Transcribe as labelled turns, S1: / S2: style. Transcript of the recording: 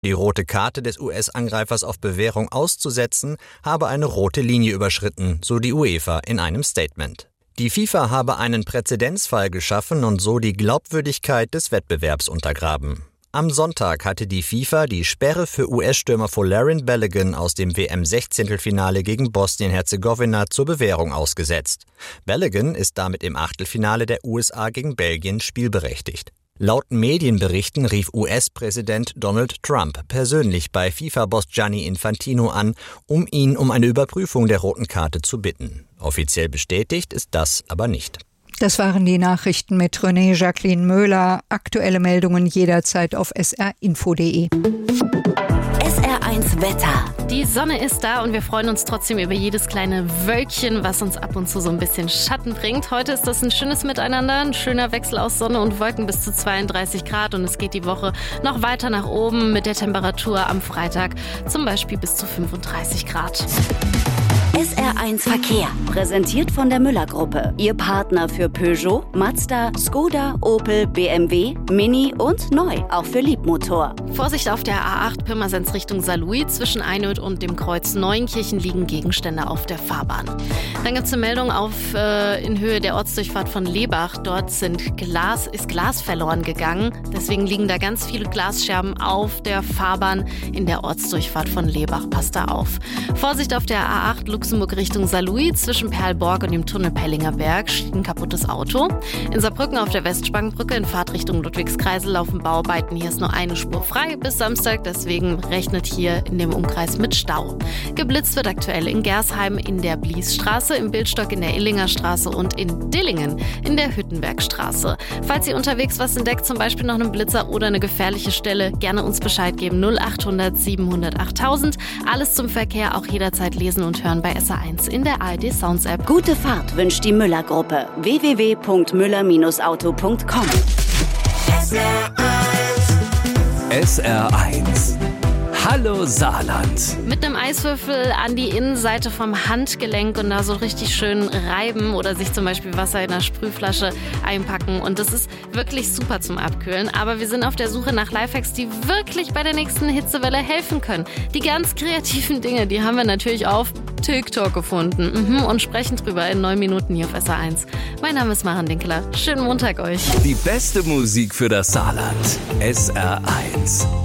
S1: Die rote Karte des US-Angreifers auf Bewährung auszusetzen, habe eine rote Linie überschritten, so die UEFA in einem Statement. Die FIFA habe einen Präzedenzfall geschaffen und so die Glaubwürdigkeit des Wettbewerbs untergraben. Am Sonntag hatte die FIFA die Sperre für US-Stürmer Folarin Balogun aus dem WM-16-Finale gegen Bosnien-Herzegowina zur Bewährung ausgesetzt. Balogun ist damit im Achtelfinale der USA gegen Belgien spielberechtigt. Laut Medienberichten rief US-Präsident Donald Trump persönlich bei FIFA-Boss Gianni Infantino an, um ihn um eine Überprüfung der roten Karte zu bitten. Offiziell bestätigt ist das aber nicht.
S2: Das waren die Nachrichten mit René Jacqueline Möhler. Aktuelle Meldungen jederzeit auf srinfo.de.
S3: SR1 Wetter.
S4: Die Sonne ist da und wir freuen uns trotzdem über jedes kleine Wölkchen, was uns ab und zu so ein bisschen Schatten bringt. Heute ist das ein schönes Miteinander, ein schöner Wechsel aus Sonne und Wolken bis zu 32 Grad und es geht die Woche noch weiter nach oben mit der Temperatur am Freitag zum Beispiel bis zu 35 Grad.
S3: SR1 Verkehr, präsentiert von der Müller-Gruppe. Ihr Partner für Peugeot, Mazda, Skoda, Opel, BMW, Mini und neu, auch für Liebmotor.
S4: Vorsicht auf der A8 Pirmasens Richtung Saarlouis. Zwischen Einöd und dem Kreuz Neuenkirchen liegen Gegenstände auf der Fahrbahn. Dann gibt es eine Meldung in Höhe der Ortsdurchfahrt von Lebach. Dort ist Glas verloren gegangen. Deswegen liegen da ganz viele Glasscherben auf der Fahrbahn in der Ortsdurchfahrt von Lebach. Passt da auf. Vorsicht auf der A8 Luxemburg Richtung Saarlouis. Zwischen Perlborg und dem Tunnel Pellinger Berg steht ein kaputtes Auto. In Saarbrücken auf der Westspangenbrücke in Fahrtrichtung Ludwigskreisel laufen Bauarbeiten. Hier ist nur eine Spur frei bis Samstag. Deswegen rechnet hier in dem Umkreis mit Stau. Geblitzt wird aktuell in Gersheim in der Bliesstraße, im Bildstock in der Illinger Straße und in Dillingen in der Hüttenbergstraße. Falls ihr unterwegs was entdeckt, zum Beispiel noch einen Blitzer oder eine gefährliche Stelle, gerne uns Bescheid geben. 0800 700 8000. Alles zum Verkehr auch jederzeit lesen und hören bei SR1 in der ARD Sounds App.
S3: Gute Fahrt wünscht die Müller-Gruppe. www.müller-auto.com.
S5: SR1. Hallo Saarland.
S4: Mit einem Eiswürfel an die Innenseite vom Handgelenk und da so richtig schön reiben oder sich zum Beispiel Wasser in einer Sprühflasche einpacken. Und das ist wirklich super zum Abkühlen. Aber wir sind auf der Suche nach Lifehacks, die wirklich bei der nächsten Hitzewelle helfen können. Die ganz kreativen Dinge, die haben wir natürlich auf TikTok gefunden und sprechen drüber in 9 Minuten hier auf SR1. Mein Name ist Maren Dinkeler. Schönen Montag euch.
S5: Die beste Musik für das Saarland. SR1.